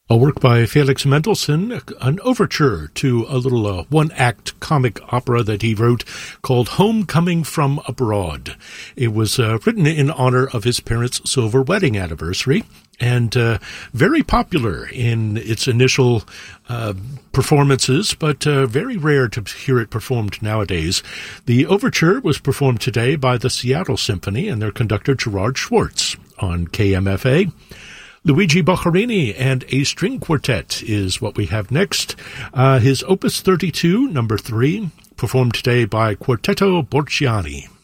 A work by Felix Mendelssohn, an overture to a little one-act comic opera that he wrote called Homecoming from Abroad. It was written in honor of his parents' silver wedding anniversary, and very popular in its initial performances, but very rare to hear it performed nowadays. The overture was performed today by the Seattle Symphony and their conductor Gerard Schwartz on KMFA. Luigi Boccherini and a String Quartet is what we have next. His Opus 32, number 3, performed today by Quartetto Borciani.